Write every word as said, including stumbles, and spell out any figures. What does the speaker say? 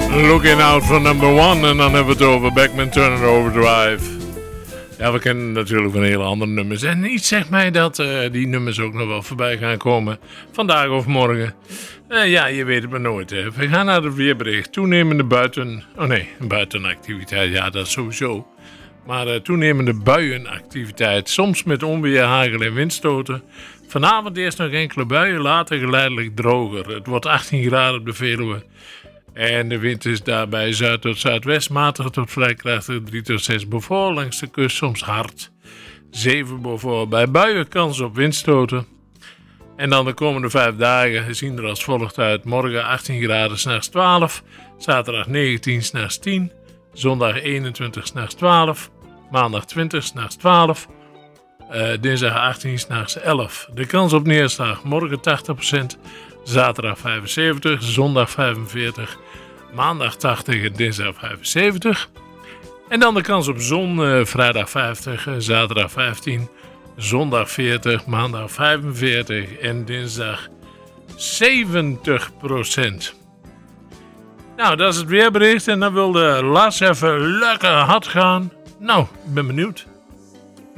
Looking Out for Number One. En dan hebben we het over Beckman Turner Overdrive. Ja, we kennen natuurlijk van hele andere nummers. En iets zegt mij dat uh, die nummers ook nog wel voorbij gaan komen. Vandaag of morgen. Uh, ja, je weet het maar nooit. Hè. We gaan naar het weerbericht. Toenemende buiten... Oh nee, buitenactiviteit. Ja, dat sowieso. Maar uh, toenemende buienactiviteit. Soms met onweer, hagel en windstoten. Vanavond eerst nog enkele buien. Later geleidelijk droger. Het wordt achttien graden op de Veluwe. En de wind is daarbij zuid tot zuidwest, matig tot vrij krachtig, drie tot zes Beaufort. Langs de kust soms hard, zeven Beaufort. Bij buien kans op windstoten. En dan de komende vijf dagen zien er als volgt uit. Morgen achttien graden, 's nachts twaalf. Zaterdag negentien, 's nachts tien. Zondag eenentwintig, 's nachts twaalf. Maandag twintig, 's nachts twaalf. Uh, dinsdag achttien, 's nachts elf. De kans op neerslag morgen tachtig procent. Zaterdag vijfenzeventig, zondag vijfenveertig, maandag tachtig en dinsdag vijfenzeventig. En dan de kans op zon, uh, vrijdag vijftig, zaterdag vijftien, zondag veertig, maandag vijfenveertig en dinsdag zeventig procent. Nou, dat is het weerbericht en dan wilde Lars even lekker hard gaan. Nou, ik ben benieuwd.